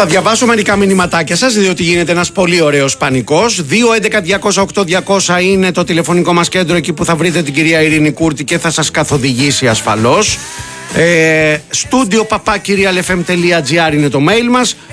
Θα διαβάσω μερικά μηνυματάκια σας, διότι γίνεται ένας πολύ ωραίος πανικός. 2-11-208-200 είναι το τηλεφωνικό μας κέντρο, εκεί που θα βρείτε την κυρία Ειρήνη Κούρτη και θα σας καθοδηγήσει ασφαλώς. Studio@realfm.gr είναι το mail μας.